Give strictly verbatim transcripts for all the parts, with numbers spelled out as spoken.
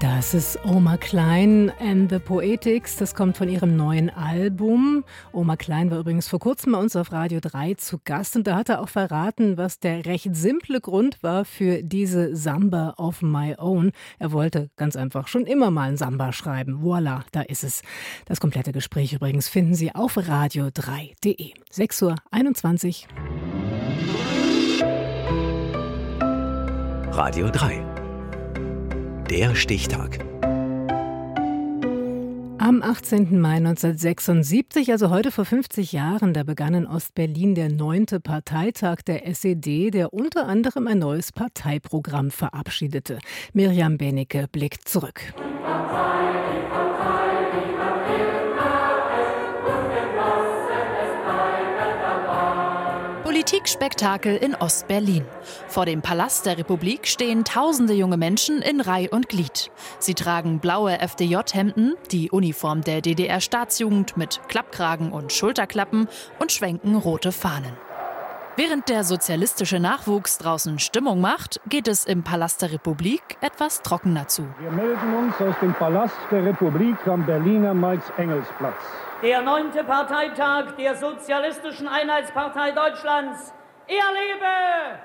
Das ist Oma Klein and the Poetics. Das kommt von ihrem neuen Album. Oma Klein war übrigens vor kurzem bei uns auf Radio drei zu Gast. Und da hat er auch verraten, was der recht simple Grund war für diese Samba of My Own. Er wollte ganz einfach schon immer mal ein Samba schreiben. Voilà, da ist es. Das komplette Gespräch übrigens finden Sie auf radio drei punkt de. sechs Uhr einundzwanzig. Radio drei. Der Stichtag. Am achtzehnten Mai neunzehnhundertsechsundsiebzig, also heute vor fünfzig Jahren, da begann in Ostberlin der neunte Parteitag der S E D, der unter anderem ein neues Parteiprogramm verabschiedete. Mirjam Benecke blickt zurück. Politikspektakel in Ostberlin. Vor dem Palast der Republik stehen tausende junge Menschen in Reih und Glied. Sie tragen blaue F D J-Hemden, die Uniform der D D R-Staatsjugend mit Klappkragen und Schulterklappen und schwenken rote Fahnen. Während der sozialistische Nachwuchs draußen Stimmung macht, geht es im Palast der Republik etwas trockener zu. Wir melden uns aus dem Palast der Republik am Berliner Marx-Engels-Platz. Der neunte Parteitag der Sozialistischen Einheitspartei Deutschlands. Er lebe!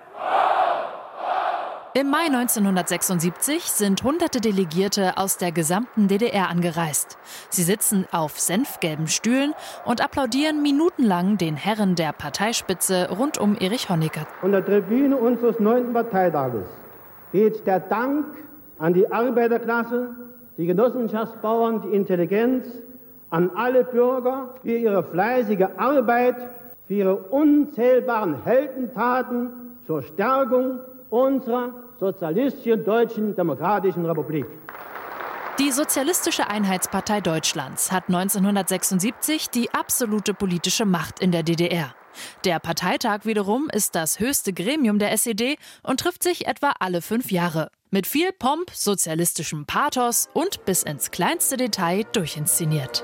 Im Mai neunzehnhundertsechsundsiebzig sind hunderte Delegierte aus der gesamten D D R angereist. Sie sitzen auf senfgelben Stühlen und applaudieren minutenlang den Herren der Parteispitze rund um Erich Honecker. Von der Tribüne unseres neunten Parteitages geht der Dank an die Arbeiterklasse, die Genossenschaftsbauern, die Intelligenz, an alle Bürger für ihre fleißige Arbeit, für ihre unzählbaren Heldentaten zur Stärkung unserer sozialistischen Deutschen Demokratischen Republik. Die Sozialistische Einheitspartei Deutschlands hat neunzehnhundertsechsundsiebzig die absolute politische Macht in der D D R. Der Parteitag wiederum ist das höchste Gremium der S E D und trifft sich etwa alle fünf Jahre. Mit viel Pomp, sozialistischem Pathos und bis ins kleinste Detail durchinszeniert.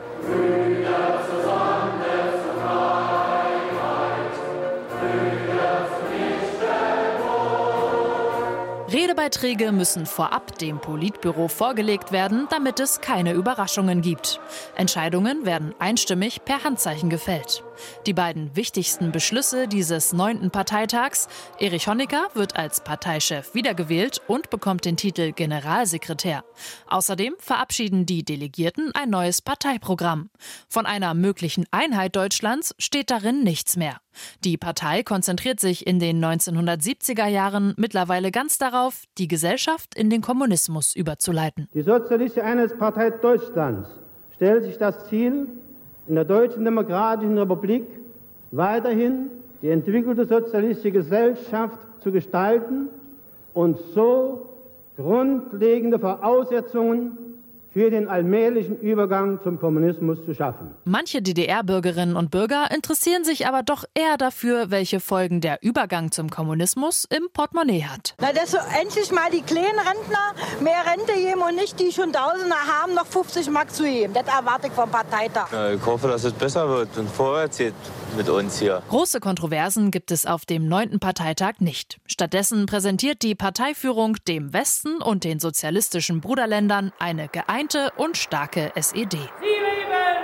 Redebeiträge müssen vorab dem Politbüro vorgelegt werden, damit es keine Überraschungen gibt. Entscheidungen werden einstimmig per Handzeichen gefällt. Die beiden wichtigsten Beschlüsse dieses neunten Parteitags: Erich Honecker wird als Parteichef wiedergewählt und bekommt den Titel Generalsekretär. Außerdem verabschieden die Delegierten ein neues Parteiprogramm. Von einer möglichen Einheit Deutschlands steht darin nichts mehr. Die Partei konzentriert sich in den neunzehnhundertsiebziger Jahren mittlerweile ganz darauf, die Gesellschaft in den Kommunismus überzuleiten. Die Sozialistische Einheitspartei Deutschlands stellt sich das Ziel, in der Deutschen Demokratischen Republik weiterhin die entwickelte sozialistische Gesellschaft zu gestalten und so grundlegende Voraussetzungen für den allmählichen Übergang zum Kommunismus zu schaffen. Manche D D R-Bürgerinnen und Bürger interessieren sich aber doch eher dafür, welche Folgen der Übergang zum Kommunismus im Portemonnaie hat. Na, dass so endlich mal die kleinen Rentner mehr Rente geben und nicht die schon Tausender haben, noch fünfzig Mark zu geben. Das erwarte ich vom Parteitag. Ja, ich hoffe, dass es besser wird und vorwärts geht mit uns hier. Große Kontroversen gibt es auf dem neunten Parteitag nicht. Stattdessen präsentiert die Parteiführung dem Westen und den sozialistischen Bruderländern eine geeignete und starke S E D. Sie leben!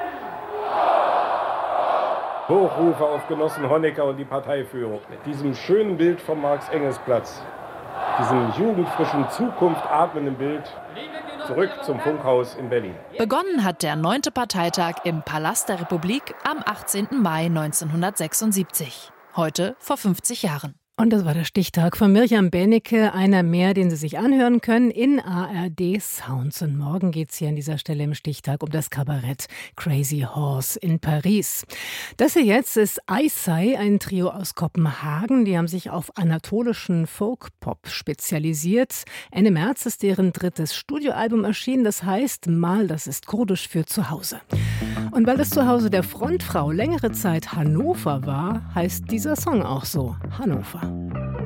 Hochrufe auf Genossen Honecker und die Parteiführung. Mit diesem schönen Bild vom Marx-Engels-Platz, diesem jugendfrischen, zukunftatmenden Bild, zurück zum Funkhaus in Berlin. Begonnen hat der neunte Parteitag im Palast der Republik am achtzehnten Mai neunzehnhundertsechsundsiebzig. Heute vor fünfzig Jahren. Und das war der Stichtag von Mirjam Benecke, einer mehr, den Sie sich anhören können in A R D Sounds. Und morgen geht es hier an dieser Stelle im Stichtag um das Kabarett Crazy Horse in Paris. Das hier jetzt ist Eisei, ein Trio aus Kopenhagen. Die haben sich auf anatolischen Folk-Pop spezialisiert. Ende März ist deren drittes Studioalbum erschienen. Das heißt Mal, das ist kurdisch für zu Hause. Und weil das Zuhause der Frontfrau längere Zeit Hannover war, heißt dieser Song auch so, Hannover.